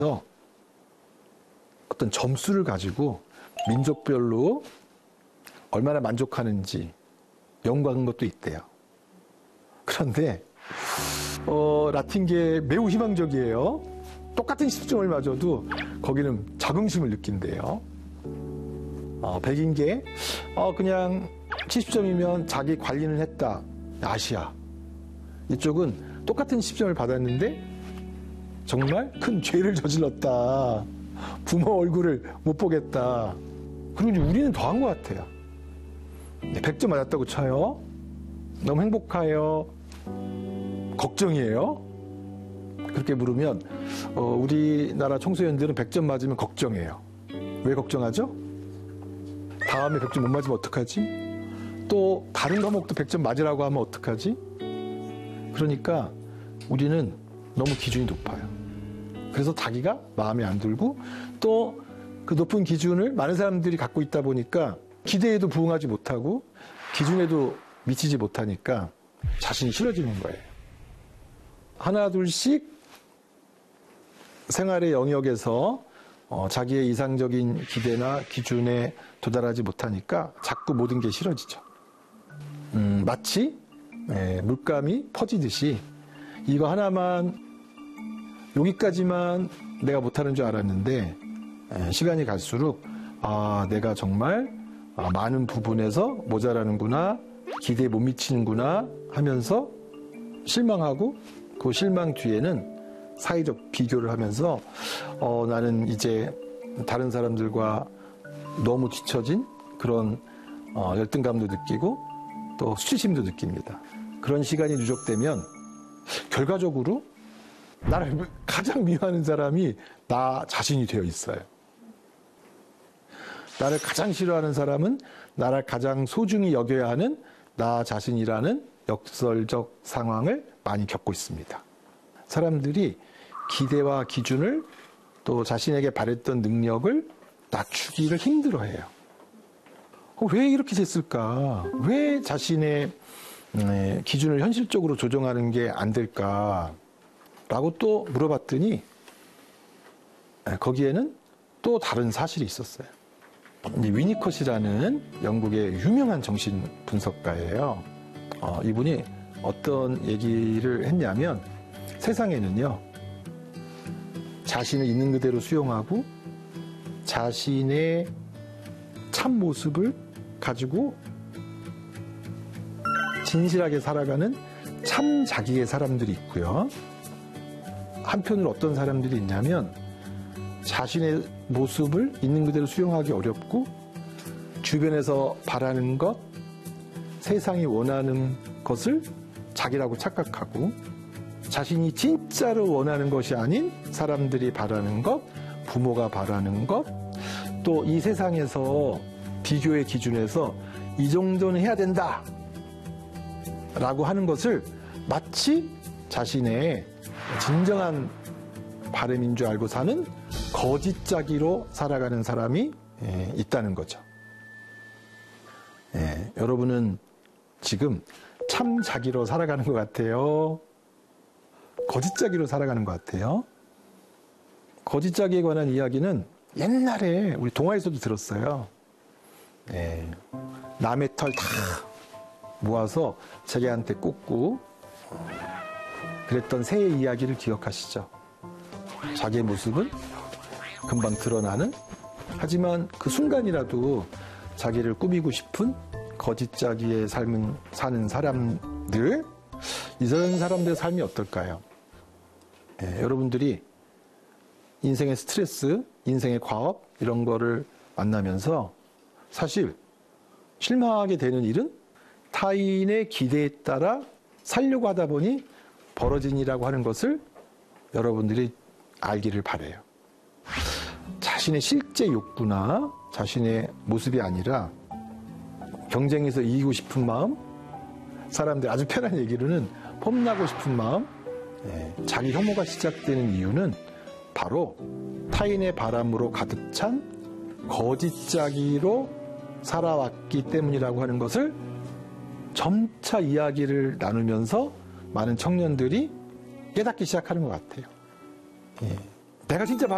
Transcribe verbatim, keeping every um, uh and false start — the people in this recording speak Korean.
어떤 점수를 가지고 민족별로 얼마나 만족하는지 연구한 것도 있대요. 그런데 어, 라틴계 매우 희망적이에요. 똑같은 십 점을 맞아도 거기는 자긍심을 느낀대요. 어, 백인계 어, 그냥 칠십 점이면 자기 관리는 했다. 아시아. 이쪽은 똑같은 십 점을 받았는데 정말 큰 죄를 저질렀다. 부모 얼굴을 못 보겠다. 그러니 우리는 더한 것 같아요. 백 점 맞았다고 쳐요. 너무 행복해요. 걱정이에요. 그렇게 물으면 어, 우리나라 청소년들은 백 점 맞으면 걱정해요. 왜 걱정하죠? 다음에 백 점 못 맞으면 어떡하지? 또 다른 과목도 백 점 맞으라고 하면 어떡하지? 그러니까 우리는 너무 기준이 높아요. 그래서 자기가 마음에 안 들고 또 그 높은 기준을 많은 사람들이 갖고 있다 보니까 기대에도 부응하지 못하고 기준에도 미치지 못하니까 자신이 싫어지는 거예요. 하나 둘씩 생활의 영역에서 어, 자기의 이상적인 기대나 기준에 도달하지 못하니까 자꾸 모든 게 싫어지죠. 음, 마치 예, 물감이 퍼지듯이 이거 하나만 여기까지만 내가 못하는 줄 알았는데 예, 시간이 갈수록 아 내가 정말 아, 많은 부분에서 모자라는구나, 기대에 못 미치는구나 하면서 실망하고 그 실망 뒤에는 사회적 비교를 하면서 어, 나는 이제 다른 사람들과 너무 뒤처진 그런 어, 열등감도 느끼고 또 수치심도 느낍니다. 그런 시간이 누적되면 결과적으로 나를 가장 미워하는 사람이 나 자신이 되어 있어요. 나를 가장 싫어하는 사람은 나를 가장 소중히 여겨야 하는 나 자신이라는 역설적 상황을 많이 겪고 있습니다. 사람들이 기대와 기준을 또 자신에게 바랬던 능력을 낮추기를 힘들어해요. 어, 왜 이렇게 됐을까? 왜 자신의 기준을 현실적으로 조정하는 게 안 될까? 라고 또 물어봤더니 거기에는 또 다른 사실이 있었어요. 위니컷이라는 영국의 유명한 정신분석가예요. 어, 이분이 어떤 얘기를 했냐면 세상에는요 자신을 있는 그대로 수용하고 자신의 참 모습을 가지고 진실하게 살아가는 참 자기의 사람들이 있고요. 한편으로 어떤 사람들이 있냐면 자신의 모습을 있는 그대로 수용하기 어렵고 주변에서 바라는 것, 세상이 원하는 것을 자기라고 착각하고 자신이 진짜로 원하는 것이 아닌 사람들이 바라는 것, 부모가 바라는 것, 또 이 세상에서 비교의 기준에서 이 정도는 해야 된다 라고 하는 것을 마치 자신의 진정한 바람인 줄 알고 사는 거짓짜기로 살아가는 사람이 있다는 거죠. 예, 여러분은 지금 참 자기로 살아가는 것 같아요? 거짓짜기로 살아가는 것 같아요? 거짓짜기에 관한 이야기는 옛날에 우리 동화에서도 들었어요. 예, 남의 털 다 모아서 자기한테 꽂고 그랬던 새의 이야기를 기억하시죠? 자기의 모습은 금방 드러나는, 하지만 그 순간이라도 자기를 꾸미고 싶은 거짓짜기의 삶을 사는 사람들, 이런 사람들의 삶이 어떨까요? 예, 여러분들이 인생의 스트레스, 인생의 과업 이런 거를 만나면서 사실 실망하게 되는 일은 타인의 기대에 따라 살려고 하다 보니 벌어진 일이라고 하는 것을 여러분들이 알기를 바라요. 자신의 실제 욕구나 자신의 모습이 아니라 경쟁에서 이기고 싶은 마음, 사람들 아주 편한 얘기로는 폼나고 싶은 마음, 예, 자기 혐오가 시작되는 이유는 바로 타인의 바람으로 가득 찬 거짓짜기로 살아왔기 때문이라고 하는 것을 점차 이야기를 나누면서 많은 청년들이 깨닫기 시작하는 것 같아요. 예. 내가 진짜